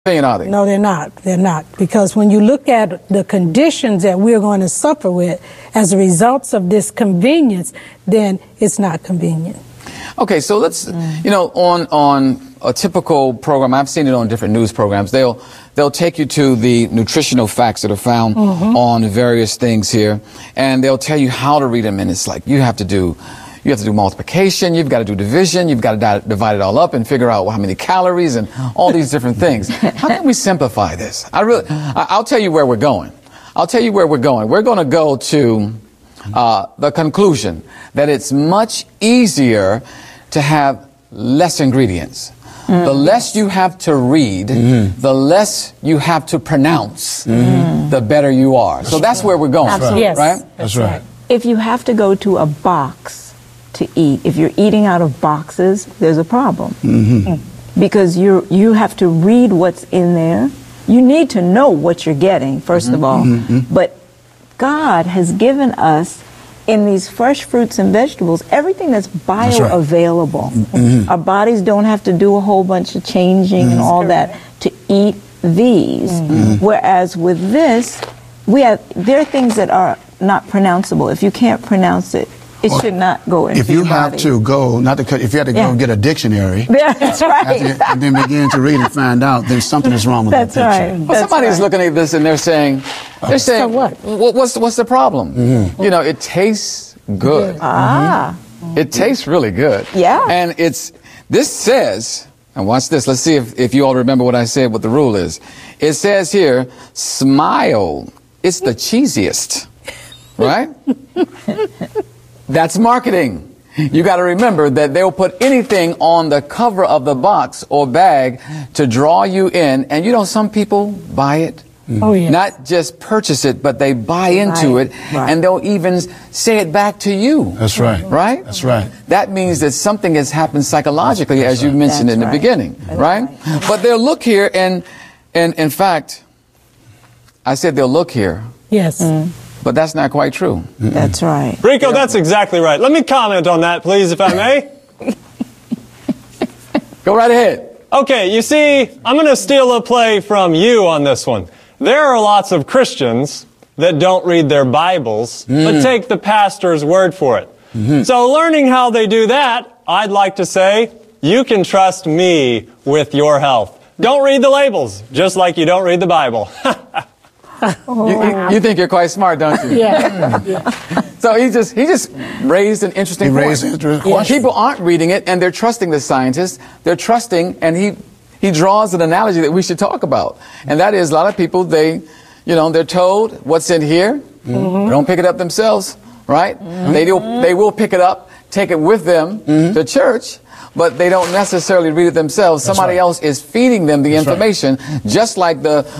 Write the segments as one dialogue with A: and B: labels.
A: Are they?
B: No, they're not. They're not. Because when you look at the conditions that we're going to suffer with as a result of this convenience, then it's not convenient.
A: Okay, so let's, on a typical program, I've seen it on different news programs, they'll take you to the nutritional facts that are found on various things here, and they'll tell you how to read them, and it's like you have to do multiplication, you've got to do division, you've got to divide it all up and figure out how many calories and all these different things. How can we simplify this? I'll tell you where we're going. We're going to go to the conclusion that it's much easier to have less ingredients. The less you have to read, the less you have to pronounce, the better you are. So that's where we're going.
C: Absolutely.
B: Yes.
A: Right?
C: That's right. If you have to go to a box to eat, if you're eating out of boxes, there's a problem. Because you have to read what's in there. You need to know what you're getting, first of all. But God has given us, in these fresh fruits and vegetables, everything that's bioavailable. Our bodies don't have to do a whole bunch of changing and all that to eat these. Whereas with this, there are things that are not pronounceable. If you can't pronounce it, it should not go into your body.
D: If you have to go, if you had to go get a dictionary,
C: that's right.
D: and then begin to read and find out, then something is wrong with that picture.
C: Right.
A: Well, somebody's looking at this and they're saying,
B: so what?
A: What's the problem? It tastes good. It tastes really good.
C: Yeah.
A: And this says, and watch this, let's see if you all remember what I said, what the rule is. It says here, smile. It's the cheesiest, right? That's marketing. You got to remember that they'll put anything on the cover of the box or bag to draw you in. And some people buy it.
B: Oh, yes.
A: Not just purchase it, but they buy into it, and they'll even say it back to you.
D: That's right.
A: Right?
D: That's right.
A: That means that something has happened psychologically, as you mentioned in the beginning, right? But they'll look here, and in fact, I said they'll look here.
B: Yes.
A: But that's not quite true.
C: That's right.
E: Rico, that's exactly right. Let me comment on that, please, if I may.
A: Go right ahead.
E: Okay, you see, I'm going to steal a play from you on this one. There are lots of Christians that don't read their Bibles, but take the pastor's word for it. So learning how they do that, I'd like to say, you can trust me with your health. Don't read the labels, just like you don't read the Bible.
A: You think you're quite smart, don't you?
B: Yeah.
A: So he just raised an interesting point. People aren't reading it, and they're trusting the scientists. They're trusting, and he draws an analogy that we should talk about, and that is a lot of people they're told what's in here. They don't pick it up themselves, right? They will pick it up, take it with them to church. But they don't necessarily read it themselves. Somebody else is feeding them the information, just like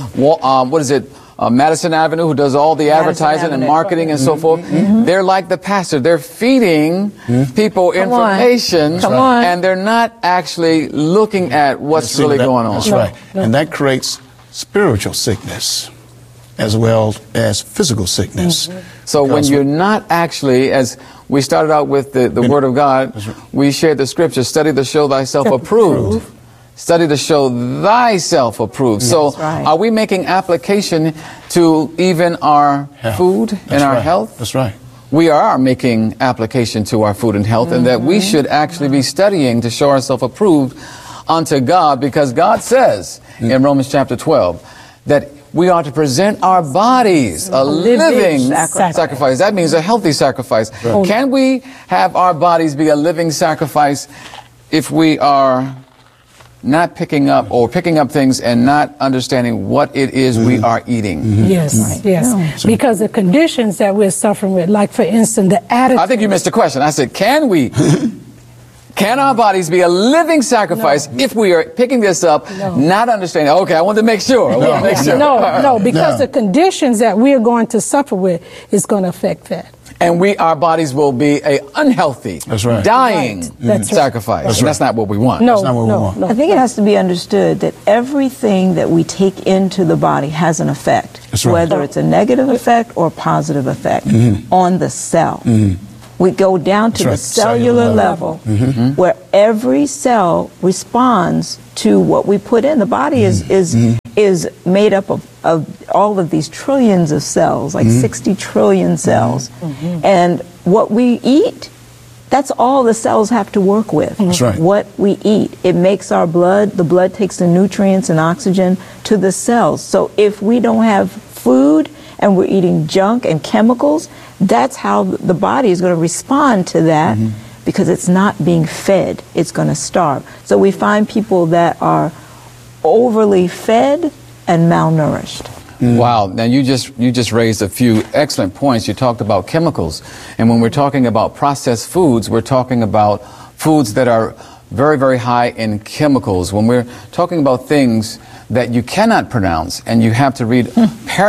A: Madison Avenue, who does all the advertising and marketing and so forth. They're like the pastor. They're feeding people information, and they're not actually looking at what's really going on.
D: That's right. And that creates spiritual sickness as well as physical sickness.
A: So when you're not actually, as we started out with the Word of God, we shared the scripture, study to show thyself approved. Study to show thyself approved. So are we making application to even our food and our health?
D: That's right.
A: We are making application to our food and health, and that we should actually be studying to show ourselves approved unto God, because God says in Romans chapter 12 that we are to present our bodies a living sacrifice. That means a healthy sacrifice. Right. Can we have our bodies be a living sacrifice if we are not picking up things and not understanding what it is we are eating?
B: Yes. Because the conditions that we're suffering with, like for instance, the attitude.
A: I think you missed the question. I said, can our bodies be a living sacrifice if we are picking this up, not understanding? Okay, I want to make sure.
B: No, because the conditions that we're going to suffer with is going to affect that.
A: And our bodies will be a unhealthy, dying sacrifice.
D: That's right.
A: That's not what we want.
D: That's not what we want.
C: I think it has to be understood that everything that we take into the body has an effect, whether it's a negative effect or a positive effect on the cell. We go down to the cellular level, where every cell responds to what we put in. The body is made up of all of these trillions of cells, like 60 trillion cells. And what we eat, that's all the cells have to work with.
D: That's right.
C: What we eat. It makes our blood, the blood takes the nutrients and oxygen to the cells. So if we don't have food and we're eating junk and chemicals, that's how the body is going to respond to that, because it's not being fed. It's going to starve. So we find people that are overly fed and malnourished.
A: Wow. Now you just raised a few excellent points. You talked about chemicals. And when we're talking about processed foods, we're talking about foods that are very, very high in chemicals. When we're talking about things that you cannot pronounce and you have to read a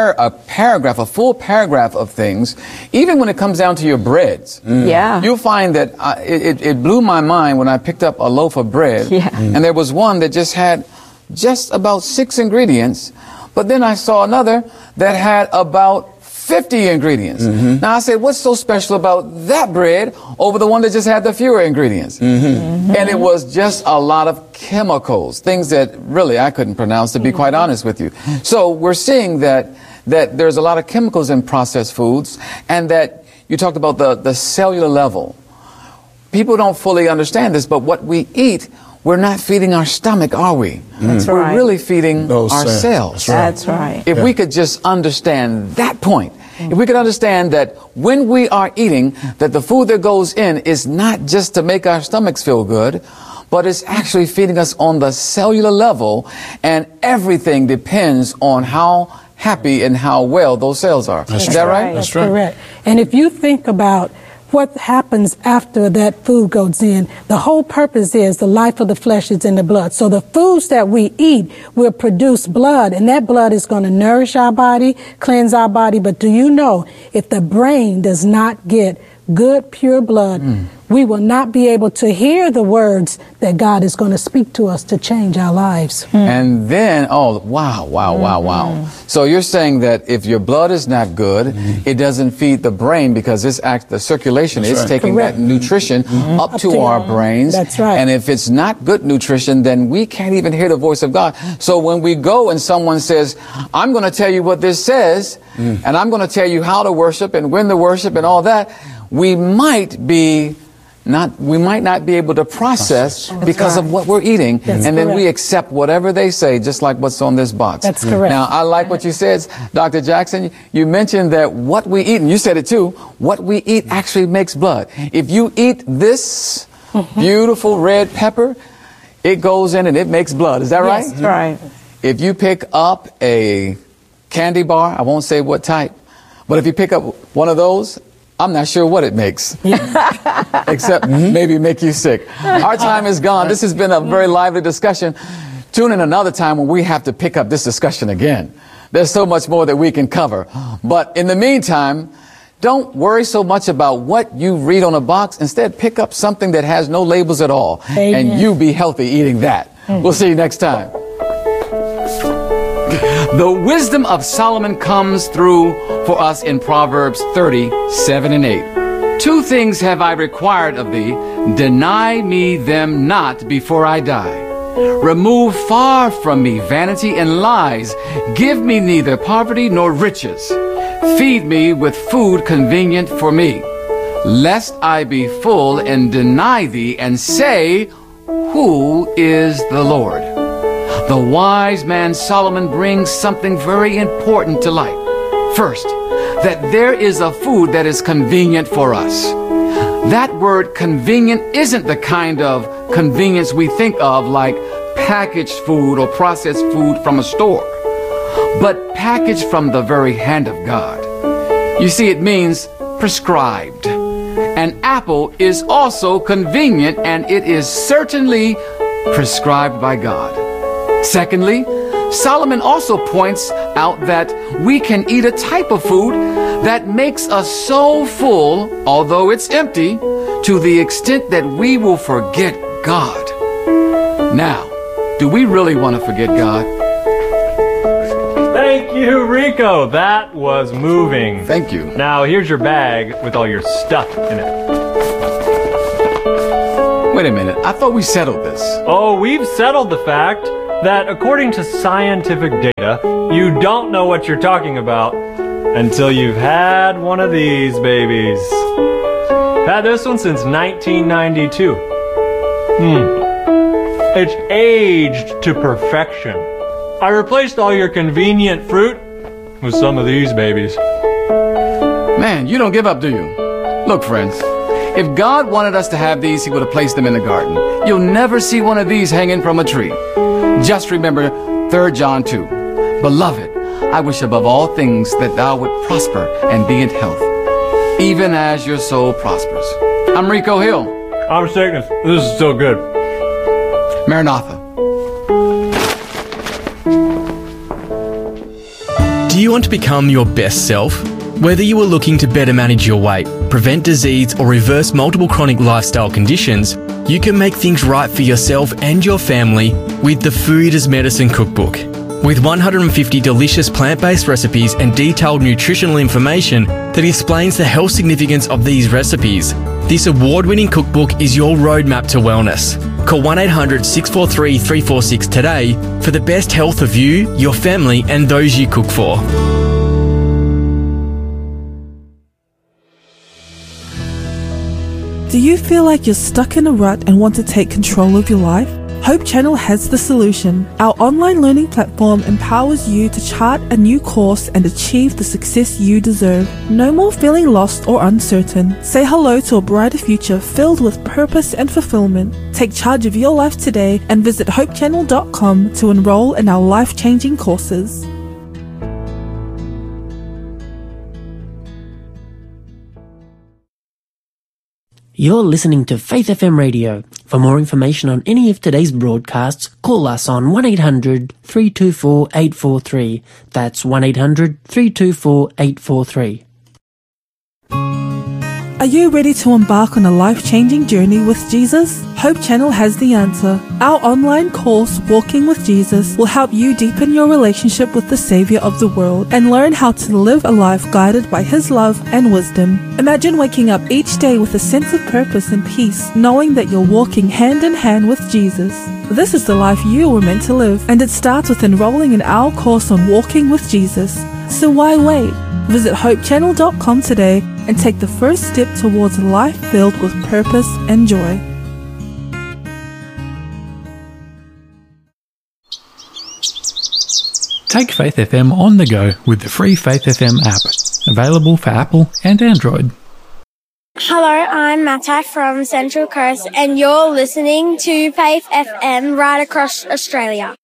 A: full paragraph of things, even when it comes down to your breads.
C: Yeah.
A: You'll find that it blew my mind when I picked up a loaf of bread. And there was one that just had just about 6 ingredients. But then I saw another that had about 50 ingredients. Now I said, what's so special about that bread over the one that just had the fewer ingredients? And it was just a lot of chemicals, things that really I couldn't pronounce, to be quite honest with you. So we're seeing that there's a lot of chemicals in processed foods, and that you talked about the cellular level. People don't fully understand this, but what we eat, we're not feeding our stomach, are we?
C: That's
A: We're
C: right.
A: really feeding
D: Those
A: our
D: cells.
A: cells.
C: That's right.
A: If we could just understand that point, if we could understand that when we are eating, that the food that goes in is not just to make our stomachs feel good, but it's actually feeding us on the cellular level, and everything depends on how happy and how well those cells are. Is that right?
B: That's correct. And if you think about what happens after that food goes in, the whole purpose is the life of the flesh is in the blood. So the foods that we eat will produce blood, and that blood is going to nourish our body, cleanse our body. But do you know, if the brain does not get good, pure blood, we will not be able to hear the words that God is going to speak to us to change our lives.
A: And then, wow. So you're saying that if your blood is not good, it doesn't feed the brain, because the circulation is taking that nutrition up to our brains.
B: That's right.
A: And if it's not good nutrition, then we can't even hear the voice of God. So when we go and someone says, I'm going to tell you what this says, and I'm going to tell you how to worship and when to worship and all that, we might not be able to process because of what we're eating. And then we accept whatever they say, just like what's on this box.
B: That's correct.
A: Now, I like what you said, Dr. Jackson. You mentioned that what we eat, and you said it too, what we eat actually makes blood. If you eat this beautiful red pepper, it goes in and it makes blood. Is that right?
C: That's right.
A: If you pick up a candy bar, I won't say what type, but if you pick up one of those, I'm not sure what it makes, except maybe make you sick. Our time is gone. This has been a very lively discussion. Tune in another time when we have to pick up this discussion again. There's so much more that we can cover. But in the meantime, don't worry so much about what you read on a box. Instead, pick up something that has no labels at all.
B: Amen.
A: And you be healthy eating that. We'll see you next time. The wisdom of Solomon comes through for us in Proverbs 30:7 and 8. 2 things have I required of thee, deny me them not before I die. Remove far from me vanity and lies. Give me neither poverty nor riches. Feed me with food convenient for me, lest I be full and deny thee and say, who is the Lord? The wise man Solomon brings something very important to light. First, that there is a food that is convenient for us. That word convenient isn't the kind of convenience we think of, like packaged food or processed food from a store, but packaged from the very hand of God. You see, it means prescribed. An apple is also convenient, and it is certainly prescribed by God. Secondly, Solomon also points out that we can eat a type of food that makes us so full, although it's empty, to the extent that we will forget God. Now, do we really want to forget God?
E: Thank you, Rico. That was moving.
A: Thank you.
E: Now, here's your bag with all your stuff in it.
A: Wait a minute. I thought we settled this.
E: Oh, we've settled the fact that according to scientific data, you don't know what you're talking about until you've had one of these babies. Had this one since 1992. It's aged to perfection. I replaced all your convenient fruit with some of these babies.
A: Man, you don't give up, do you? Look, friends, if God wanted us to have these, he would have placed them in the garden. You'll never see one of these hanging from a tree. Just remember 3 John 2. Beloved, I wish above all things that thou would prosper and be in health, even as your soul prospers. I'm Rico Hill.
E: I'm Cygnus. This is so good.
A: Maranatha.
F: Do you want to become your best self? Whether you are looking to better manage your weight, prevent disease, or reverse multiple chronic lifestyle conditions, you can make things right for yourself and your family with the Food as Medicine Cookbook. With 150 delicious plant-based recipes and detailed nutritional information that explains the health significance of these recipes, this award-winning cookbook is your roadmap to wellness. Call 1-800-643-346 today for the best health of you, your family, and those you cook for.
G: Do you feel like you're stuck in a rut and want to take control of your life? Hope Channel has the solution. Our online learning platform empowers you to chart a new course and achieve the success you deserve. No more feeling lost or uncertain. Say hello to a brighter future filled with purpose and fulfillment. Take charge of your life today and visit hopechannel.com to enroll in our life-changing courses.
H: You're listening to Faith FM Radio. For more information on any of today's broadcasts, call us on 1-800-324-843. That's 1-800-324-843.
G: Are you ready to embark on a life-changing journey with Jesus? Hope Channel has the answer. Our online course, Walking with Jesus, will help you deepen your relationship with the Savior of the world and learn how to live a life guided by His love and wisdom. Imagine waking up each day with a sense of purpose and peace, knowing that you're walking hand in hand with Jesus. This is the life you were meant to live, and it starts with enrolling in our course on Walking with Jesus. So why wait? Visit hopechannel.com today and take the first step towards a life filled with purpose and joy.
I: Take Faith FM on the go with the free Faith FM app, available for Apple and Android.
J: Hello, I'm Matai from Central Coast, and you're listening to Faith FM right across Australia.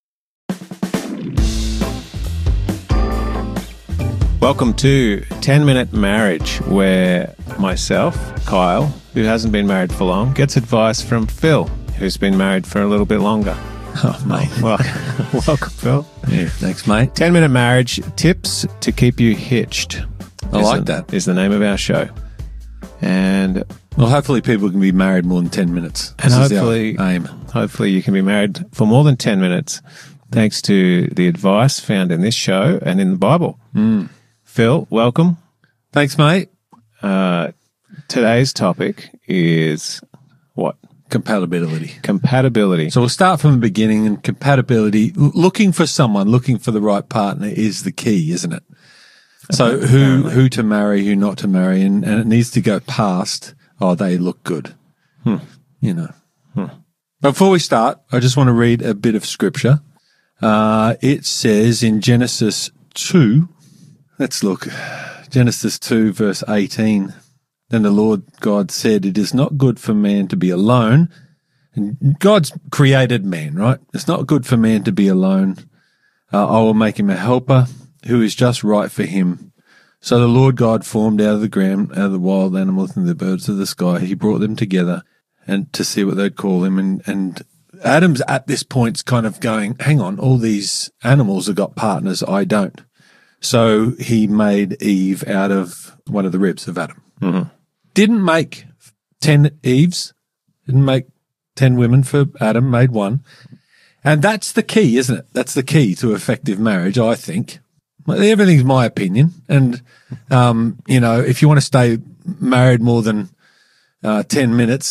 K: Welcome to 10-Minute Marriage, where myself, Kyle, who hasn't been married for long, gets advice from Phil, who's been married for a little bit longer.
L: Oh, mate.
K: Welcome, Phil.
L: Yeah, thanks, mate.
K: 10-Minute Marriage, tips to keep you hitched.
L: I like that.
K: Is the name of our show. And
L: well, hopefully people can be married more than 10 minutes.
K: And hopefully you can be married for more than 10 minutes, thanks to the advice found in this show and in the Bible. Phil, welcome.
L: Thanks, mate.
K: Today's topic is what?
L: Compatibility. So we'll start from the beginning. And compatibility, looking for the right partner is the key, isn't it? So who to marry, who not to marry, and it needs to go past, they look good. You know. Before we start, I just want to read a bit of scripture. It says in Genesis 2, let's look, Genesis 2 verse 18, then the Lord God said, it is not good for man to be alone. And God's created man, right? It's not good for man to be alone. I will make him a helper who is just right for him. So the Lord God formed out of the ground, out of the wild animals and the birds of the sky. He brought them together and to see what they'd call him. And Adam's at this point kind of going, hang on, all these animals have got partners, I don't. So he made Eve out of one of the ribs of Adam. Didn't make 10 Eves, didn't make 10 women for Adam, made one. And that's the key, isn't it? That's the key to effective marriage, I think. Everything's my opinion. And, if you want to stay married more than 10 minutes,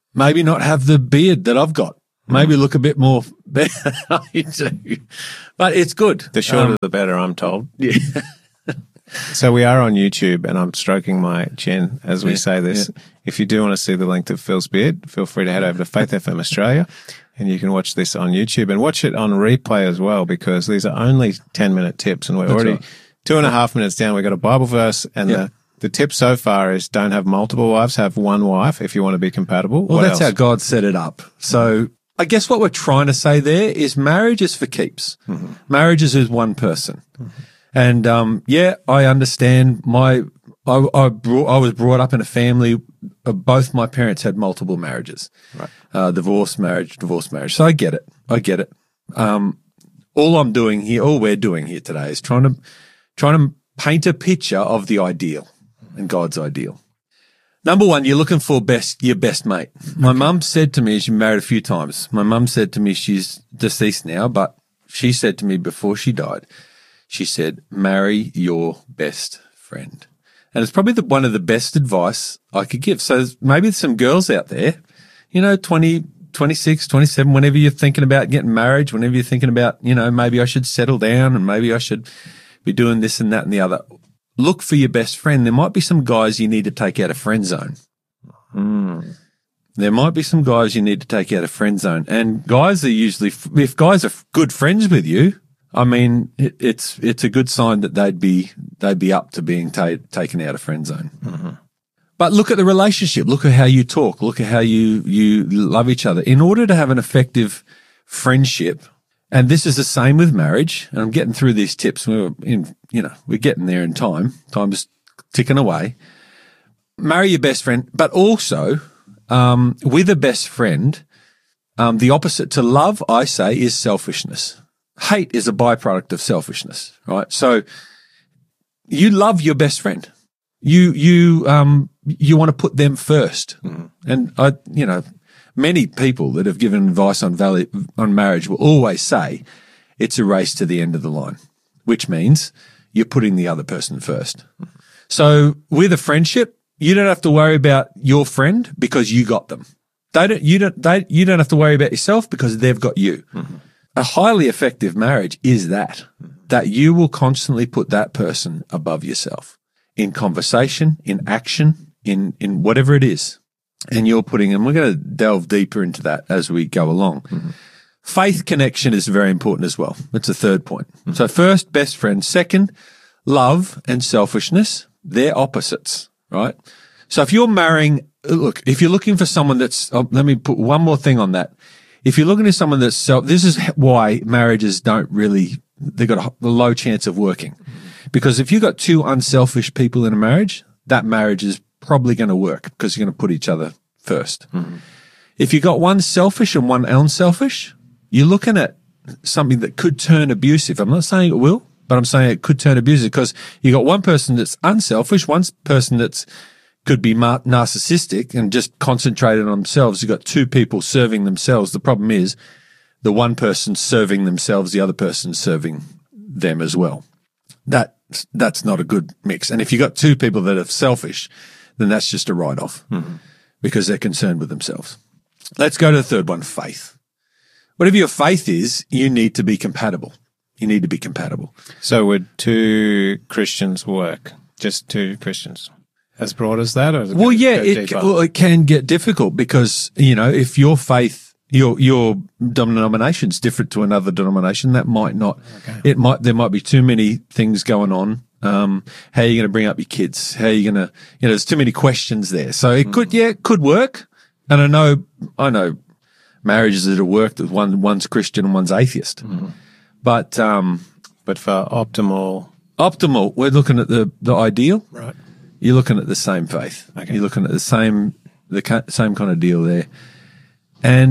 L: Maybe not have the beard that I've got. Maybe look a bit more better. You do. But it's good.
K: The shorter the better, I'm told.
L: Yeah.
K: So we are on YouTube, and I'm stroking my chin as we say this.
L: Yeah.
K: If you do want to see the length of Phil's beard, feel free to head over to Faith FM Australia, and you can watch this on YouTube and watch it on replay as well, because these are only 10-minute tips, and we're already
L: right.
K: 2.5 minutes down. We've got a Bible verse, and the tip so far is don't have multiple wives, have one wife if you want to be compatible.
L: Well,
K: what
L: that's
K: else?
L: how God set it up. So I guess what we're trying to say there is marriage is for keeps.
K: Mm-hmm.
L: Marriage is with one person. Mm-hmm. And, I understand I was brought up in a family, both my parents had multiple marriages,
K: right.
L: Divorce marriage. So I get it. All we're doing here today is trying to paint a picture of the ideal and God's ideal. Number one, you're looking for your best mate. My mum said to me, she's married a few times. My mum said to me, she's deceased now, but she said to me before she died, she said, marry your best friend. And it's probably one of the best advice I could give. So maybe some girls out there, 20, 26, 27, whenever you're thinking about getting married, whenever you're thinking about, maybe I should settle down and maybe I should be doing this and that and the other. Look for your best friend. There might be some guys you need to take out of friend zone. There might be some guys you need to take out of friend zone. And guys are usually, if guys are good friends with you, I mean, it's a good sign that they'd be up to being taken out of friend zone. Mm-hmm. But look at the relationship. Look at how you talk. Look at how you love each other. In order to have an effective friendship, and this is the same with marriage, and I'm getting through these tips. We're getting there in time. Time's ticking away. Marry your best friend, but also with a best friend, the opposite to love, I say, is selfishness. Hate is a byproduct of selfishness, right? So you love your best friend. You want to put them first. Mm-hmm. And many people that have given advice on marriage will always say it's a race to the end of the line, which means you're putting the other person first. Mm-hmm. So with a friendship, you don't have to worry about your friend because you got them. You don't have to worry about yourself because they've got you. Mm-hmm. A highly effective marriage is that you will constantly put that person above yourself in conversation, in action, in whatever it is. And we're going to delve deeper into that as we go along. Mm-hmm. Faith connection is very important as well. It's a third point. Mm-hmm. So first, best friend. Second, love and selfishness. They're opposites, right? So if you're if you're looking for someone that's, let me put one more thing on that. If you're looking at someone that's this is why marriages they've got a low chance of working. Because if you've got two unselfish people in a marriage, that marriage is probably going to work because you're going to put each other first. Mm-hmm. If you've got one selfish and one unselfish, you're looking at something that could turn abusive. I'm not saying it will, but I'm saying it could turn abusive because you got one person that's unselfish, one person that's could be narcissistic and just concentrated on themselves. You've got two people serving themselves. The problem is the one person serving themselves, the other person serving them as well. That's not a good mix. And if you've got two people that are selfish, then that's just a write-off because they're concerned with themselves. Let's go to the third one, faith. Whatever your faith is, you need to be compatible. You need to be compatible.
K: So would two Christians work? Just two Christians? As broad as that? Or
L: it can get difficult because, if your faith, your denomination's different to another denomination, that might not, there might be too many things going on. How are you going to bring up your kids? How are you going to, there's too many questions there. So it could work. And I know marriages that have worked with one's Christian and one's atheist. Mm-hmm. But
K: for optimal,
L: we're looking at the ideal.
K: Right.
L: You're looking at the same faith.
K: Okay.
L: You're looking at the same kind of deal there. And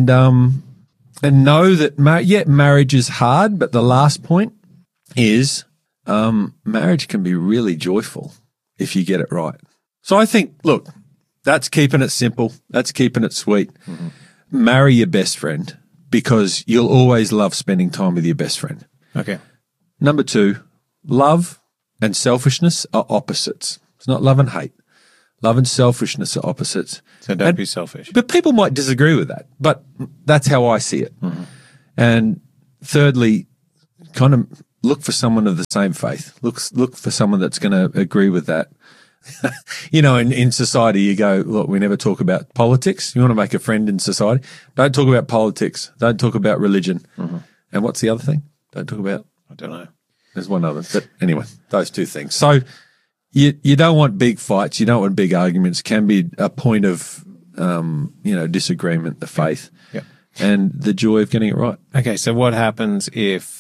L: know that marriage is hard, but the last point is marriage can be really joyful if you get it right. So I think, look, that's keeping it simple. That's keeping it sweet. Mm-hmm. Marry your best friend because you'll always love spending time with your best friend.
K: Okay.
L: Number 2, love and selfishness are opposites. It's not love and hate. Love and selfishness are opposites.
K: So don't be selfish.
L: But people might disagree with that, but that's how I see it. And thirdly, kind of look for someone of the same faith. Look for someone that's going to agree with that. You know, in society, you go, look, we never talk about politics. You want to make a friend in society? Don't talk about politics. Don't talk about religion. And what's the other thing? Don't talk about?
K: I don't know.
L: There's one other. But anyway, those two things. So you don't want big fights. You don't want big arguments. Can be a point of, disagreement, the faith.
K: Yeah.
L: And the joy of getting it right.
K: Okay, so what happens if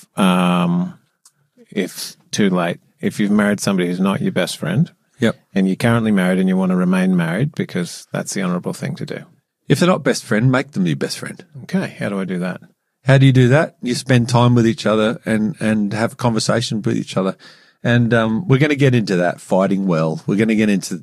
K: too late, if you've married somebody who's not your best friend, and you're currently married and you want to remain married because that's the honourable thing to do?
L: If they're not best friend, make them your best friend.
K: Okay, how do I do that?
L: How do you do that? You spend time with each other and have conversation with each other. And we're going to get into that, fighting well. We're going to get into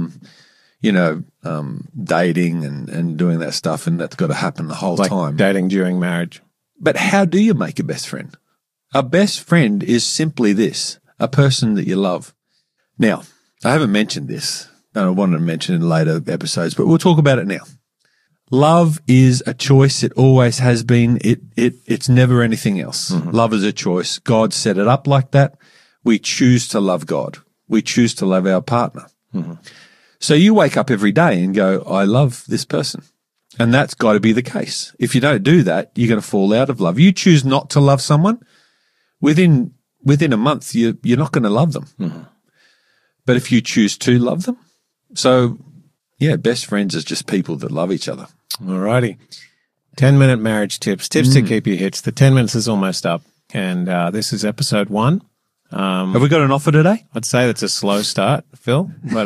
L: dating and doing that stuff, and that's got to happen the whole time.
K: Dating during marriage.
L: But how do you make a best friend? A best friend is simply this, a person that you love. Now, I haven't mentioned this, and I wanted to mention it in later episodes, but we'll talk about it now. Love is a choice. It always has been. It's never anything else. Love is a choice. God set it up like that. We choose to love God. We choose to love our partner. So you wake up every day and go, I love this person. And that's got to be the case. If you don't do that, you're going to fall out of love. You choose not to love someone, within a month, you're not going to love them. But if you choose to love them, so yeah, best friends is just people that love each other.
K: Alrighty. 10-minute marriage tips to keep you hitched. The 10 minutes is almost up. And this is episode 1.
L: Have we got an offer today?
K: I'd say that's a slow start, Phil. But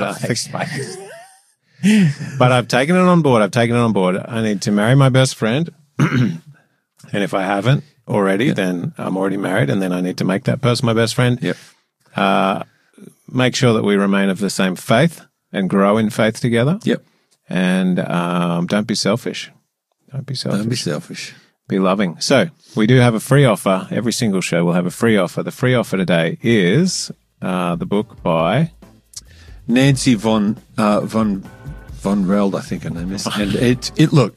K: but I've taken it on board. I need to marry my best friend. And if I haven't already, then I'm already married. And then I need to make that person my best friend. Make sure that we remain of the same faith and grow in faith together. And don't be selfish. Don't be selfish. Be loving. So we do have a free offer. Every single show will have a free offer. The free offer today is the book by
L: Nancy von Reld, I think her name is. And look,